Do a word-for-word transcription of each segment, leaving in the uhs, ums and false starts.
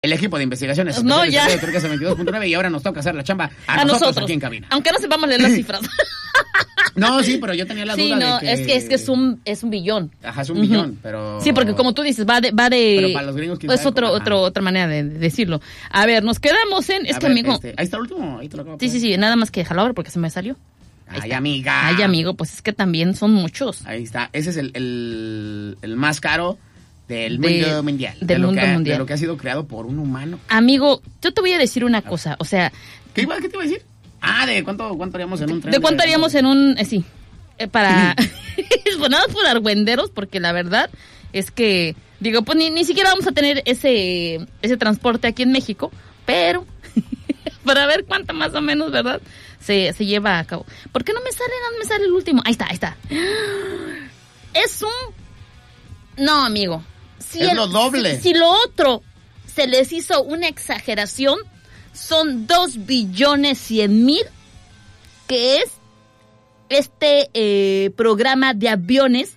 el equipo de investigaciones no, ya. de Turquesa veintidós punto nueve y ahora nos toca hacer la chamba a, a nosotros, nosotros aquí en cabina. Aunque no sepamos leer las cifras. No, sí, pero yo tenía la sí, duda no, de que... es que es que es un es un billón. Ajá, es un uh-huh. billón, pero... Sí, porque como tú dices, va de... Va de pero para los gringos... Es otro, otro, otra manera de decirlo. A ver, nos quedamos en... Es a que, ver, amigo... Este, ahí está el último, ahí te lo acabo de Sí, sí, sí, nada más que déjalo ver porque se me salió. Ahí Ay, está. amiga. Ay, amigo, pues es que también son muchos. Ahí está, ese es el, el, el más caro del de, mundo mundial. Del de lo mundo que ha, mundial. De lo que ha sido creado por un humano. Amigo, yo te voy a decir una cosa, o sea... ¿Qué, iba, qué te iba a decir? Ah, ¿de cuánto, cuánto haríamos en un tren? ¿De cuánto haríamos en un...? Eh, sí. Para pues nada por argüenderos, porque la verdad es que digo, pues ni, ni siquiera vamos a tener ese ese transporte aquí en México, pero para ver cuánto más o menos, ¿verdad? Se, se lleva a cabo. ¿Por qué no me sale, no me sale el último? Ahí está, ahí está. Es un no, amigo. Si es el, lo doble. Si, si lo otro se les hizo una exageración, son dos billones cien mil, que es este eh, programa de aviones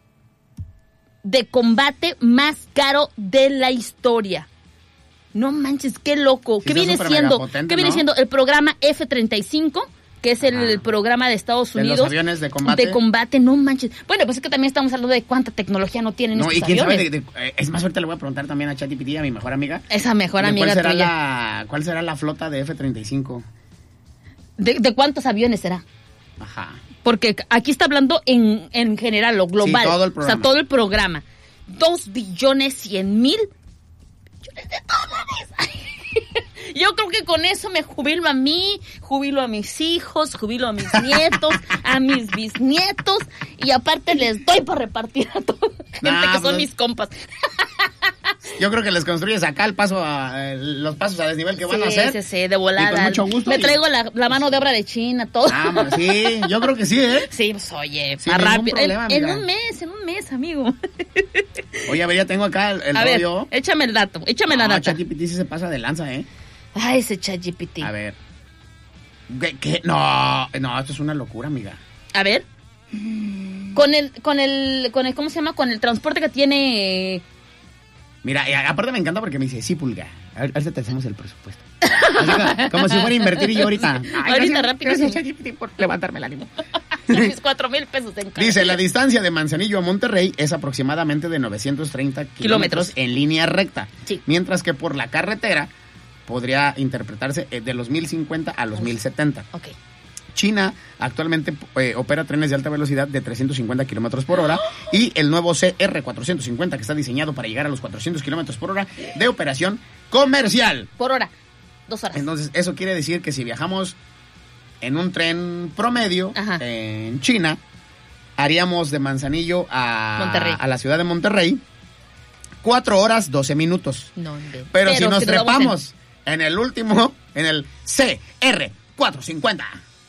de combate más caro de la historia. No manches, qué loco. Sí, ¿Qué viene siendo? potente, ¿Qué viene ¿no? siendo el programa F treinta y cinco? Que es el, el programa de Estados Unidos. ¿De los aviones de combate? De combate, no manches. Bueno, pues es que también estamos hablando de cuánta tecnología no tienen no, estos y quién aviones. sabe, de, de, eh, es más, ahorita le voy a preguntar también a ChatGPT, a mi mejor amiga. Esa mejor amiga ¿cuál será tuya. La, ¿Cuál será la flota de F treinta y cinco? ¿De, de cuántos aviones será? Ajá. Porque aquí está hablando en, en general, lo global. Sí, todo el programa. O sea, todo el programa. Dos billones cien mil millones de dólares. Yo creo que con eso me jubilo a mí, jubilo a mis hijos, jubilo a mis nietos, a mis bisnietos, y aparte les doy para repartir a toda la gente nah, que son pues, mis compas. Yo creo que les construyes acá el paso a, los pasos a desnivel que sí, van a hacer. Sí, sí, de volada. Y con mucho gusto. Me y... traigo la, la mano de obra de China, todo. Ah, bueno, sí, yo creo que sí, ¿eh? Sí, pues oye, sí, más rápido. Problema, en, en un mes, en un mes, amigo. Oye, a ver, ya tengo acá el, el a rollo. ver, échame el dato, échame no, la data. ChatGPT sí se pasa de lanza, ¿eh? Ay, ese ChatGPT. A ver. ¿Qué, ¿Qué? No, no, esto es una locura, amiga. A ver. Con el, con el, con el, ¿cómo se llama? Con el transporte que tiene... Mira, y aparte me encanta porque me dice, sí, pulga, ahorita te hacemos el presupuesto. Así, como si fuera a invertir y yo ahorita. Ay, ahorita gracias, rápido. Gracias, ChatGPT, por levantarme el ánimo. Mis cuatro mil pesos en casa. Dice, la distancia de Manzanillo a Monterrey es aproximadamente de novecientos treinta kilómetros en línea recta. Sí. Mientras que por la carretera podría interpretarse de los mil cincuenta a los mil setenta. Ok. China actualmente eh, opera trenes de alta velocidad de trescientos cincuenta kilómetros por hora y el nuevo C R cuatrocientos cincuenta que está diseñado para llegar a los cuatrocientos kilómetros por hora de operación comercial. Por hora, dos horas. Entonces, eso quiere decir que si viajamos en un tren promedio Ajá. en China, haríamos de Manzanillo a, Monterrey. a la ciudad de Monterrey cuatro horas doce minutos. No, Pero, Pero si nos si trepamos en... en el último, en el C R cuatrocientos cincuenta.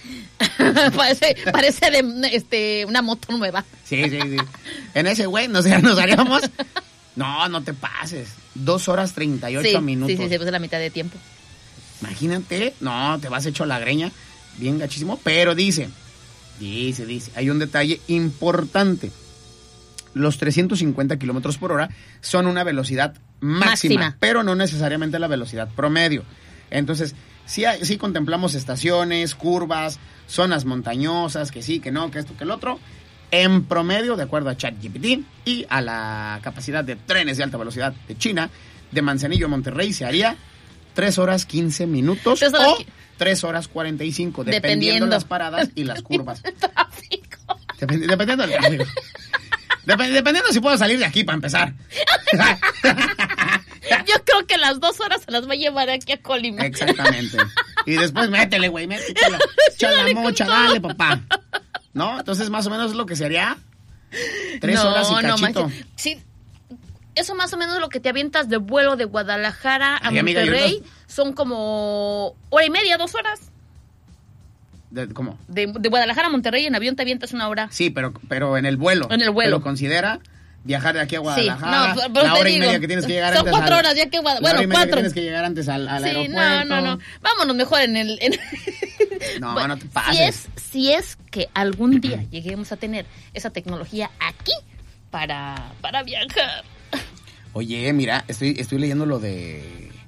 parece parece de este una moto nueva. Sí, sí, sí. En ese güey nos, nos haríamos... No, no te pases. Dos horas treinta y ocho sí, minutos. Sí, sí, sí, pues la mitad de tiempo. Imagínate, no, te vas hecho la greña, bien gachísimo, pero dice, dice, dice, hay un detalle importante. Los trescientos cincuenta kilómetros por hora son una velocidad máxima, máxima, pero no necesariamente la velocidad promedio. Entonces, sí, sí contemplamos estaciones, curvas, zonas montañosas, que sí, que no, que esto, que el otro. En promedio, de acuerdo a ChatGPT y a la capacidad de trenes de alta velocidad de China, de Manzanillo a Monterrey se haría tres horas quince minutos tres horas o qu- tres horas cuarenta y cinco, dependiendo, dependiendo las paradas y las curvas. Tráfico. Depend- dependiendo del tráfico. Dep- dependiendo si puedo salir de aquí para empezar. Yo creo que las dos horas se las va a llevar aquí a Colima. Exactamente. Y después métele, güey, métele. Chala dale mocha, dale, papá. ¿No? Entonces, más o menos es lo que sería tres no, horas y cachito. No, sí, eso más o menos es lo que te avientas de vuelo de Guadalajara a Ay, amiga, Monterrey. ¿y Son como hora y media, dos horas. De, ¿Cómo? De, de Guadalajara a Monterrey en avión te avientas una hora. Sí, pero, pero en el vuelo. En el vuelo. Pero considera viajar de aquí a Guadalajara. Sí, no, pero la te hora digo, y media que tienes que llegar son antes. cuatro al, horas ya que Guadalajara. Bueno, Bueno, cuatro. Que tienes que llegar antes al, al sí, aeropuerto. no, no, no. Vámonos mejor en el. En... No, bueno, no te pases. Si es, si es que algún día lleguemos a tener esa tecnología aquí para, para viajar. Oye, mira, estoy, estoy leyendo lo de